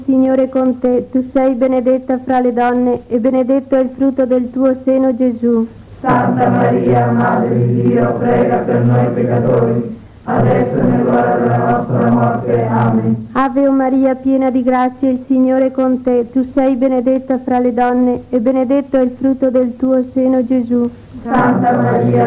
Signore con te, tu sei benedetta fra le donne e benedetto è il frutto del tuo seno, Gesù. Santa Maria, Madre di Dio, prega per noi peccatori, adesso è nell'ora della nostra morte. Amen. Ave Maria, piena di grazia, il Signore è con te, tu sei benedetta fra le donne e benedetto è il frutto del tuo seno, Gesù. Santa Maria,